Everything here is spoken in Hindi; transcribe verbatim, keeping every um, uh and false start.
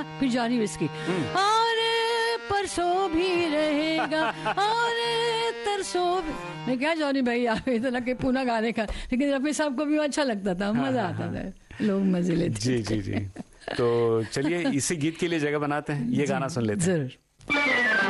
फिर जॉनी विस्की, और परसों भी रहेगा, और तरसों भी। मैं क्या जॉनी भाई आप इतना के पुनः गाने का, लेकिन रफी साहब को भी अच्छा लगता था, मजा आता था, लोग मजे लेते। जी जी जी। तो चलिए इसी गीत के लिए जगह बनाते हैं, ये गाना सुन लेते हैं। जरूर।